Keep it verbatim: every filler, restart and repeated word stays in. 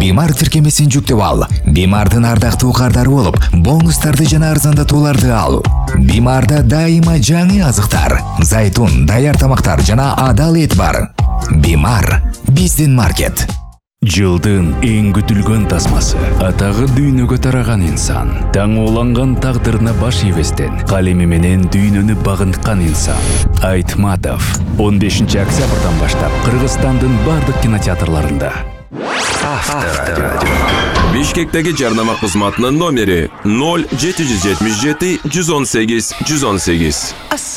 Бимар тиркемесин жүктөп ал. Бимардын ардактуу кардары болуп, бонустарды жана арзандатууларды ал. Бимарда дайыма жаңы азыктар, зайтун, даяр тамактар жана адал эт бар. Бимар биздин маркет. Жылдын эң күтүлгөн тасмасы, атагы дүйнөгө тараган инсан, таңууланган тагдырына баш ийбестен, калеми менен дүйнөнү багынткан инсан. Айтматов он бешинчи октябрдан баштап Кыргызстандын бардык кинотеатрларында. Авторадио. Бишкектеги жарнама кызматынын номери ноль жети жүз жетимиш жети жүз он сегиз жүз он сегиз.